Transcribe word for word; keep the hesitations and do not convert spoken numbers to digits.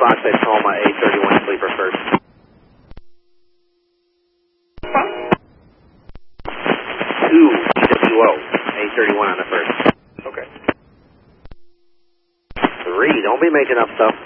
Fox at Tacoma, A thirty-one sleeper first. Two, W O, A thirty-one on the first. Okay. Three, don't be making up stuff.